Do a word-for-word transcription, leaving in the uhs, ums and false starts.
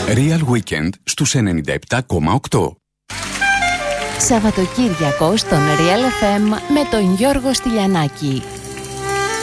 Real Weekend στους ενενήντα επτά κόμμα οκτώ. Σαββατοκύριακο στον Real εφ εμ με τον Γιώργο Στυλιανάκη.